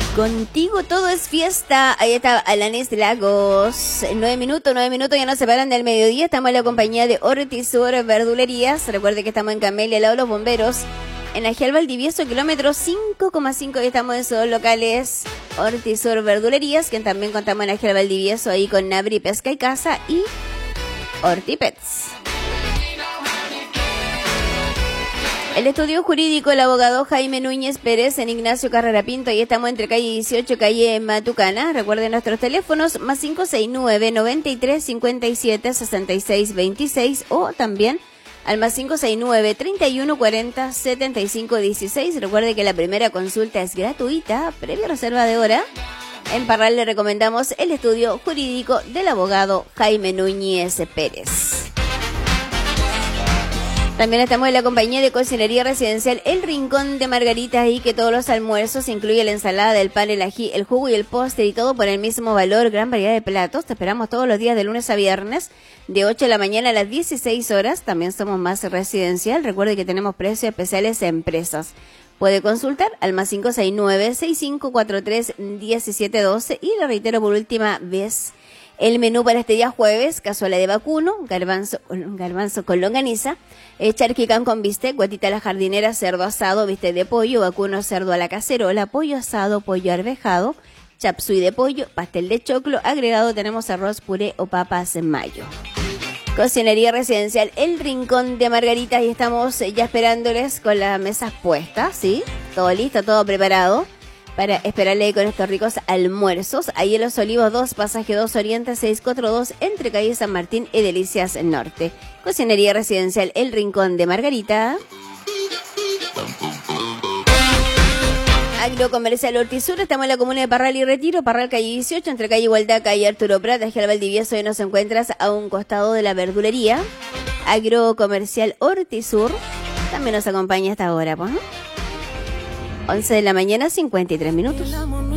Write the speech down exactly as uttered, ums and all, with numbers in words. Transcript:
Contigo todo es fiesta. Ahí está Alanis Lagos. Nueve minutos, nueve minutos ya nos separan del mediodía. Estamos en la compañía de Hortisur Verdulerías. Recuerde que estamos en Camelia, al lado de los bomberos. En Agial Valdivieso, kilómetro cinco coma cinco. Y estamos en sus locales Hortisur Verdulerías, que también contamos en Agial Valdivieso ahí con Nabri Pesca y Casa y Hortipets. El estudio jurídico, el abogado Jaime Núñez Pérez en Ignacio Carrera Pinto. Ahí estamos entre calle dieciocho, calle Matucana. Recuerden nuestros teléfonos, más cinco seis nueve, noventa y tres, cincuenta y siete, sesenta y seis veintiséis o también al más cinco seis nueve, treinta y uno, cuarenta, setenta y cinco dieciséis. Recuerde que la primera consulta es gratuita, previa reserva de hora. En Parral le recomendamos el estudio jurídico del abogado Jaime Núñez Pérez. También estamos en la compañía de cocinería residencial El Rincón de Margarita, y que todos los almuerzos incluye la ensalada, el pan, el ají, el jugo y el postre, y todo por el mismo valor, gran variedad de platos. Te esperamos todos los días de lunes a viernes, de ocho de la mañana a las dieciséis horas. También somos más residencial. Recuerde que tenemos precios especiales a empresas. Puede consultar al más cinco seis nueve, seis cinco cuatro tres, uno siete uno dos. Y le reitero por última vez, el menú para este día jueves: cazuela de vacuno, garbanzo, garbanzo con longaniza, eh, charquicán con bistec, guatita a la jardinera, cerdo asado, bistec de pollo, vacuno, cerdo a la cacerola, pollo asado, pollo arvejado, chapsui de pollo, pastel de choclo. Agregado tenemos arroz, puré o papas en mayo. Cocinería residencial El Rincón de Margarita, y estamos ya esperándoles con las mesas puestas, ¿sí? Todo listo, todo preparado para esperarle con estos ricos almuerzos. Ahí en Los Olivos dos, pasaje dos Oriente seiscientos cuarenta y dos, entre calle San Martín y Delicias Norte. Cocinería residencial El Rincón de Margarita. Agrocomercial Hortisur, estamos en la comuna de Parral y Retiro, Parral calle dieciocho, entre calle Igualdad, calle Arturo Prat, Agial Valdivieso. Hoy nos encuentras a un costado de la verdulería. Agrocomercial Hortisur también nos acompaña hasta ahora, pues, ¿no? once de la mañana, cincuenta y tres minutos.